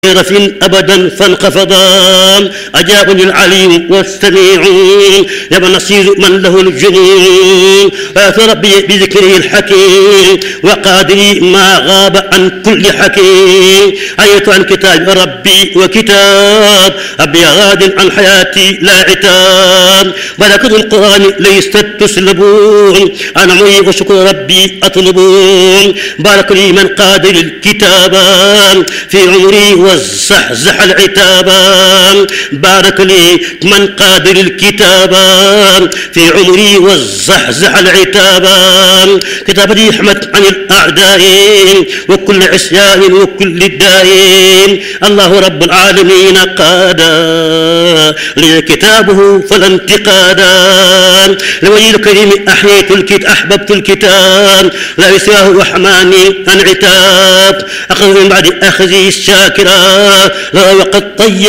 رف أبدا فانخفضا أجابني العليم والسميع يا نصير من له الجنون وآثر ربي بذكره الحكيم وقادري ما غاب عن كل حكيم آية عن كتاب ربي وكتاب أبي غاد عن حياتي لا عتاب بركة القرآن ليست تسلبون أنا معي وشكر ربي أطلبون بارك لي من قادر الكتاب في عمري والزحزح العتابا بارك لي من قادر الكتابا في عمري والزحزح العتابا كتابتي رحمة عن الأعداء وكل عصيان وكل الداء الله رب العالمين قادا لي كتابه فلا انتقادا لوجه الكريم أحييت أحببت الكتاب لا يسواه رحماني عن عتاب أخذ من بعد أخذي الشاكرا وقد طيب